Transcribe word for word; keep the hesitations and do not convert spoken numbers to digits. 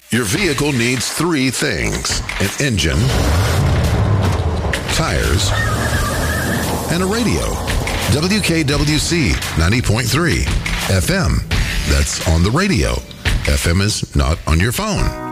Your vehicle needs three things: an engine, tires, and a radio. W K W C ninety point three F M. That's on the radio. F M is not on your phone.